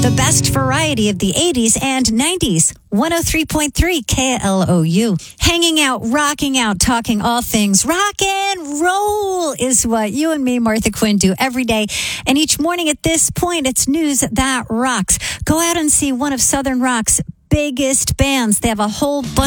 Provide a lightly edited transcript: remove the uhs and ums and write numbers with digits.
The best variety of the 80s and 90s. 103.3 KLOU. Hanging out, rocking out, talking all things rock and roll is what you and me, Martha Quinn, do every day. And each morning at this point, it's news that rocks. Go out and see one of Southern Rock's biggest bands. They have a whole bunch